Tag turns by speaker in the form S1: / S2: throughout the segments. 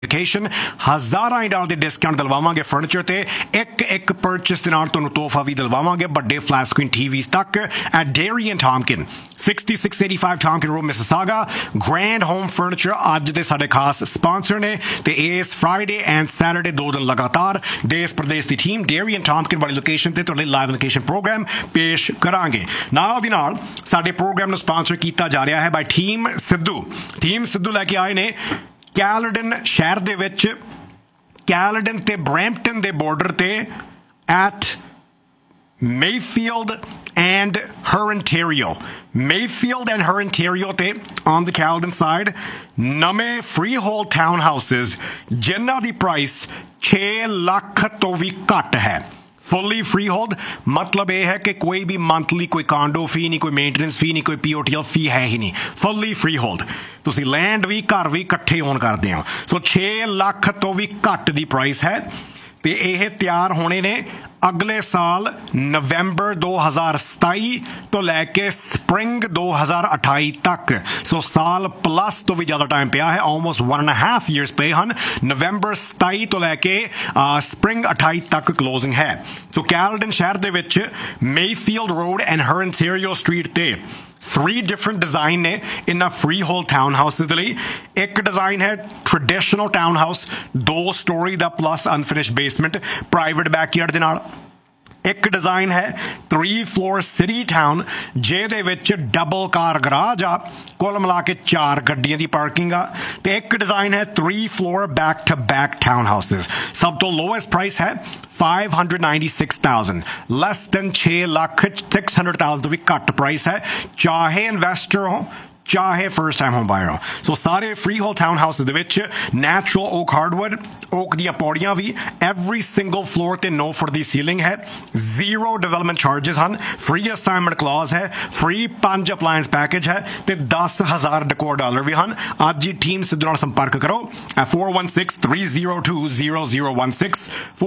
S1: Location ਹਜ਼ਾਰਾਂ dollar ਦੇ discount ਦਿਲਵਾਵਾਂਗੇ furniture ਤੇ ਇੱਕ ਪਰਚੇਸ ਦੇ ਨਾਲ ਤੁਹਾਨੂੰ ਤੋਹਫਾ ਵੀ ਦਿਲਵਾਵਾਂਗੇ ਵੱਡੇ ਫਲੈਟ ਸਕਰੀਨ TVs ਤੱਕ at Dairy and Tompkin 6685 Tompkin Road Mississauga Grand Home Furniture ਅੱਜ ਦੇ ਸਾਡੇ ਖਾਸ ਸਪਾਂਸਰ ਨੇ ਤੇ ਇਸ ਫਰਾਈਡੇ ਐਂਡ ਸੈਟਰਡੇ 2 ਦਿਨ ਲਗਾਤਾਰ ਦੇਸ਼ ਪ੍ਰਦੇਸ਼ ਦੀ ਟੀਮ Dairy and Tompkin ਵਾਲੀ ਲੋਕੇਸ਼ਨ ਤੇ ਤੁਹਾਡੇ ਲਾਈਵ ਲੋਕੇਸ਼ਨ ਪ੍ਰੋਗਰਾਮ ਪੇਸ਼ ਕਰਾਂਗੇ ਨਾਲ ਦੀ ਨਾਲ ਸਾਡੇ ਪ੍ਰੋਗਰਾਮ ਨੂੰ ਸਪਾਂਸਰ ਕੀਤਾ ਜਾ ਰਿਹਾ ਹੈ ਬਾਈ ਟੀਮ ਸਿੱਧੂ ਲੈ ਕੇ ਆਏ ਨੇ ਕੈਲਡਨ ਸ਼ਹਿਰ ਦੇ ਵਿੱਚ ਕੈਲਡਨ ਤੇ ਬਰੈਂਪਟਨ ਦੇ ਬਾਰਡਰ ਤੇ at Mayfield and her Ontario ਤੇ on the Caledon side ਨਵੇਂ freehold townhouses ਜਿਨ੍ਹਾਂ ਦੀ ਪ੍ਰਾਈਸ 6 ਲੱਖ ਤੋਂ ਵੀ ਘੱਟ ਹੈ ਫੁੱਲੀ ਫਰੀਹੋਲਡ ਮਤਲਬ ਇਹ ਹੈ ਕਿ ਕੋਈ ਵੀ ਮੰਥਲੀ ਕੋਈ ਕਾਂਡੋ ਫੀ ਨਹੀਂ ਕੋਈ ਮੇਨਟੇਨੈਂਸ ਫੀ ਨਹੀਂ ਕੋਈ POTL ਫੀ ਹੈ ਹੀ ਨਹੀਂ ਫੁੱਲੀ ਫਰੀਹੋਲਡ ਤੁਸੀਂ ਲੈਂਡ ਵੀ ਘਰ ਵੀ ਇਕੱਠੇ ਓਨ ਕਰਦੇ ਹੋ ਸੋ 6 ਲੱਖ ਤੋਂ ਵੀ ਘੱਟ ਦੀ ਪ੍ਰਾਈਸ ਹੈ ਤੇ ਇਹ ਤਿਆਰ ਹੋਣੇ ਨੇ ਅਗਲੇ ਸਾਲ ਨਵੰਬਰ 2027 ਤੋਂ ਲੈ ਕੇ ਸਪ੍ਰਿੰਗ 2028 ਤੱਕ ਸੋ ਸਾਲ ਪਲੱਸ ਤੋਂ ਵੀ ਜ਼ਿਆਦਾ ਟਾਈਮ ਪਿਆ ਹੈ ਆਲਮੋਸਟ 1.5 years ਪਏ ਹਨ ਨਵੰਬਰ 27 ਤੋਂ ਲੈ ਕੇ ਸਪ੍ਰਿੰਗ 28 ਤੱਕ ਕਲੋਜ਼ਿੰਗ ਹੈ ਸੋ ਕੈਲਡਨ ਸ਼ਹਿਰ ਦੇ ਵਿੱਚ Mayfield road and Har Ontario street ਤੇ 3 different design ਨੇ ਇਹਨਾਂ freehold townhouses ਦੇ ਲਈ ਇੱਕ ਡਿਜ਼ਾਈਨ ਹੈ ਟ੍ਰੈਡੀਸ਼ਨਲ ਟਾਊਨ ਹਾਊਸ 2 story ਦਾ plus unfinished basement private backyard ਦੇ ਨਾਲ ਇੱਕ ਡਿਜ਼ਾਈਨ ਹੈ 3 floor ਸਿਟੀ ਟਾਊਨ ਜਿਹਦੇ ਵਿੱਚ ਡਬਲ ਕਾਰ ਗਰਾਜ ਆ ਕੁੱਲ ਮਿਲਾ ਕੇ 4 ਗੱਡੀਆਂ ਦੀ ਪਾਰਕਿੰਗ ਆ ਤੇ ਇੱਕ ਡਿਜ਼ਾਈਨ ਹੈ 3 floor back to back townhouses ਸਭ ਤੋਂ ਲੋਐਸਟ ਪ੍ਰਾਈਸ ਹੈ 596,000 less than 6,600,000 ਤੋਂ ਵੀ ਘੱਟ ਪ੍ਰਾਈਸ ਹੈ ਚਾਹੇ ਇਨਵੈਸਟਰ ਹੋ ਚਾਹੇ ਫਰਸਟ ਟਾਈਮ ਹੋਮ ਬਾਇਰ ਹੋ ਸੋ ਸਾਰੇ ਫਰੀ ਹੋਲ ਟਾਊਨ ਹਾਊਸ ਦੇ ਵਿੱਚ ਨੈਚੁਰਲ ਓਕ ਹਾਰਡਵੁੱਡ ਓਕ ਦੀਆਂ ਪੌੜੀਆਂ ਵੀ ਐਵਰੀ ਸਿੰਗਲ ਫਲੋਰ ਤੇ 9 ਫੁੱਟ ਦੀ ਸੀਲਿੰਗ ਹੈ ਜ਼ੀਰੋ ਡਿਵੈਲਪਮੈਂਟ ਚਾਰजेस ਹਨ ਫ੍ਰੀ ਅਸਾਈਨਮੈਂਟ ਕਲੌਜ਼ ਹੈ ਫ੍ਰੀ 5 ਅਪਲਾਇੰਸ ਪੈਕੇਜ ਹੈ ਤੇ 10,000 ਡੈਕੋਰ ਡਾਲਰ ਵੀ ਹਨ ਅੱਜ ਹੀ ਟੀਮ ਸਿੱਧੂ ਨਾਲ ਸੰਪਰਕ ਕਰੋ 416-302-0016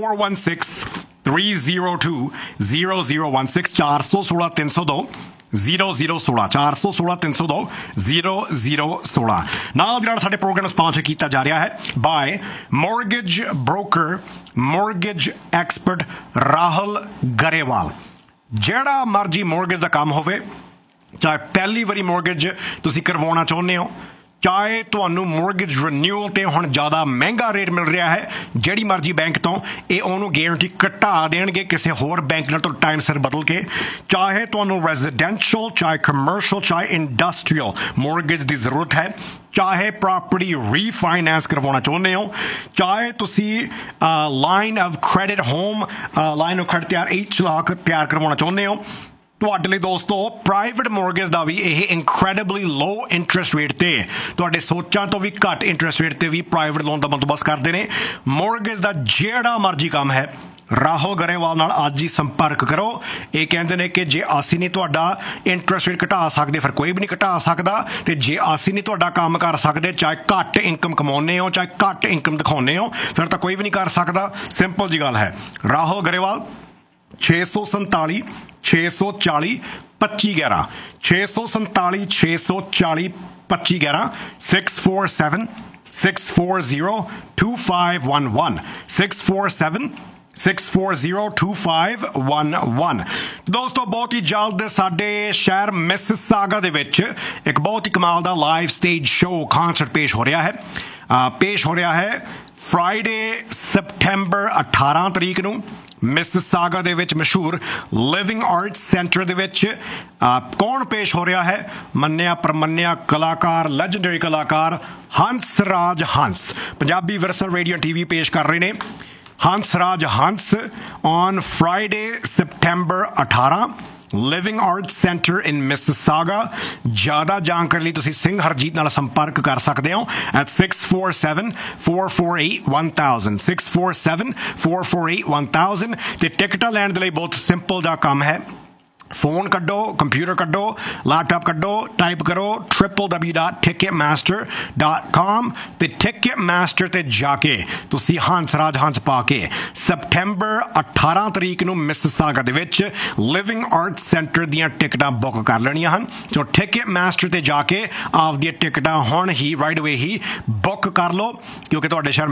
S1: 416-302-0016 416-302 0016 416 302 0016 ਨਾਲ ਦੀ ਨਾਲ ਸਾਡੇ ਪ੍ਰੋਗਰਾਮ ਸਪਾਂਸਰ ਕੀਤਾ ਜਾ ਰਿਹਾ ਹੈ bye mortgage broker mortgage expert Rahul Grewal ਜਿਹੜਾ ਮਰਜੀ ਮੌਰਗੇਜ ਦਾ ਕੰਮ ਹੋਵੇ ਚਾਹੇ ਪਹਿਲੀ ਵਾਰੀ ਮੌਰਗੇਜ ਤੁਸੀਂ ਕਰਵਾਉਣਾ ਚਾਹੁੰਦੇ ਹੋ ਚਾਹੇ ਤੁਹਾਨੂੰ ਮੌਰਗੇਜ ਰੀਨਿਊਅਲ ਤੇ ਹੁਣ ਜ਼ਿਆਦਾ ਮਹਿੰਗਾ ਰੇਟ ਮਿਲ ਰਿਹਾ ਹੈ ਜਿਹੜੀ ਮਰਜ਼ੀ ਬੈਂਕ ਤੋਂ ਇਹ ਉਹਨੂੰ ਗਾਰੰਟੀ ਘਟਾ ਦੇਣਗੇ ਕਿਸੇ ਹੋਰ ਬੈਂਕ ਨਾਲ ਤੋਂ ਟਾਈਮ ਸਿਰ ਬਦਲ ਕੇ ਚਾਹੇ ਤੁਹਾਨੂੰ ਰੈਜ਼ੀਡੈਂਸ਼ੀਅਲ ਚਾਹੇ ਕਮਰਸ਼ੀਅਲ ਚਾਹੇ ਇੰਡਸਟਰੀਅਲ ਮੌਰਗੇਜ ਦੀ ਜ਼ਰੂਰਤ ਹੈ ਚਾਹੇ ਪ੍ਰੋਪਰਟੀ ਰੀਫਾਈਨੈਂਸ ਕਰਵਾਉਣਾ ਚਾਹੁੰਦੇ ਹੋ ਚਾਹੇ ਤੁਸੀਂ line of credit home line of credit ਤਿਆਰ ਕਰਵਾਉਣਾ ਚਾਹੁੰਦੇ ਹੋ ਤੁਹਾਡੇ ਲਈ ਦੋਸਤੋ ਪ੍ਰਾਈਵੇਟ ਮੌਰਗੇਜ ਦਾ ਵੀ ਇਹ ਇਨਕ੍ਰੈਡੀਬਲੀ ਲੋ ਇੰਟਰਸਟ ਰੇਟ ਤੇ ਤੁਹਾਡੇ ਸੋਚਾਂ ਤੋਂ ਵੀ ਘੱਟ ਇੰਟਰਸਟ ਰੇਟ ਤੇ ਵੀ ਪ੍ਰਾਈਵੇਟ ਲੋਨ ਦਾ ਬੰਦੋਬਸਤ ਕਰਦੇ ਨੇ ਮੌਰਗੇਜ ਦਾ ਜਿਹੜਾ ਮਰਜ਼ੀ ਕੰਮ ਹੈ ਰਾਹੁਲ ਗਰੇਵਾਲ ਨਾਲ ਅੱਜ ਹੀ ਸੰਪਰਕ ਕਰੋ ਇਹ ਕਹਿੰਦੇ ਨੇ ਕਿ ਜੇ ਅਸੀਂ ਨਹੀਂ ਤੁਹਾਡਾ ਇੰਟਰਸਟ ਰੇਟ ਘਟਾ ਸਕਦੇ ਫਿਰ ਕੋਈ ਵੀ ਨਹੀਂ ਘਟਾ ਸਕਦਾ ਤੇ ਜੇ ਅਸੀਂ ਨਹੀਂ ਤੁਹਾਡਾ ਕੰਮ ਕਰ ਸਕਦੇ ਚਾਹੇ ਘੱਟ ਇਨਕਮ ਕਮਾਉਂਦੇ ਹੋ ਚਾਹੇ ਘੱਟ ਇਨਕਮ ਦਿਖਾਉਂਦੇ ਹੋ ਫਿਰ ਤਾਂ ਕੋਈ ਵੀ ਨਹੀਂ ਕਰ ਸਕਦਾ ਸਿੰਪਲ ਜੀ ਗੱਲ ਹੈ ਰਾਹੁਲ ਗਰੇਵਾਲ 647 640 2511 647 640 2511 647 640 2511 647 6402511 ਦੋਸਤੋ ਬਹੁਤ ਹੀ ਜਲਦ ਸਾਡੇ ਸ਼ਹਿਰ ਮਿਸਿਸਾਗਾ ਦੇ ਵਿੱਚ ਇੱਕ ਬਹੁਤ ਹੀ ਕਮਾਲ ਦਾ ਲਾਈਵ ਸਟੇਜ ਸ਼ੋਅ ਕਨਸਰਟ ਪੇਸ਼ ਹੋ ਰਿਹਾ ਹੈ ਫਰਾਈਡੇ ਸਪਟੈਂਬਰ 18 ਤਰੀਕ ਨੂੰ ਮਿਸਿਸਾਗਾ ਦੇ ਵਿੱਚ ਮਸ਼ਹੂਰ ਲਿਵਿੰਗ ਆਰਟਸ ਸੈਂਟਰ ਦੇ ਵਿੱਚ ਕੌਣ ਪੇਸ਼ ਹੋ ਰਿਹਾ ਹੈ ਮੰਨਿਆ ਪ੍ਰਮੰਨਿਆ ਕਲਾਕਾਰ ਲੈਜੈਂਡਰੀ ਕਲਾਕਾਰ ਹੰਸਰਾਜ ਹੰਸ ਪੰਜਾਬੀ ਵਿਰਸਾ ਰੇਡੀਓ TV ਪੇਸ਼ ਕਰ ਰਹੇ ਨੇ Hansraj Hans on Friday September 18 living arts centre in Mississauga ਜ਼ਿਆਦਾ ਜਾਣਕਾਰੀ ਲਈ ਤੁਸੀਂ ਸਿੰਘ ਹਰਜੀਤ ਨਾਲ ਸੰਪਰਕ ਕਰ ਸਕਦੇ ਹੋ at 647-448-1000 647-448-1000 ਤੇ ਟਿਕਟਾਂ ਲੈਣ ਦੇ ਲਈ ਬਹੁਤ ਸਿੰਪਲ ਜਿਹਾ ਕੰਮ ਹੈ ਫੋਨ ਕੱਢੋ ਕੰਪਿਊਟਰ ਕੱਢੋ ਲੈਪਟਾਪ ਕੱਢੋ ਟਾਈਪ ਕਰੋ www.ticketmaster.com ਤੇ ਟਿਕਟਮਾਸਟਰ ਤੇ ਜਾ ਕੇ ਤੁਸੀਂ ਹੰਸਰਾਜ ਹੰਸ ਪਾ ਕੇ ਸਪਟੈਂਬਰ 18 ਤਰੀਕ ਨੂੰ ਮਿਸਿਸਾਗਾ ਦੇ ਵਿੱਚ ਲਿਵਿੰਗ ਆਰਟ ਸੈਂਟਰ ਦੀਆਂ ਟਿਕਟਾਂ ਬੁੱਕ ਕਰ ਲੈਣੀਆਂ ਹਨ। ਸੋ ਟਿਕਟ ਮਾਸਟਰ ਤੇ ਜਾ ਕੇ ਆਪਦੀਆਂ ਟਿਕਟਾਂ ਹੁਣ ਹੀ ਰਾਈਟ ਅਵੇ ਹੀ ਬੁੱਕ ਕਰ ਲਓ, ਕਿਉਂਕਿ ਤੁਹਾਡੇ ਸ਼ਹਿਰ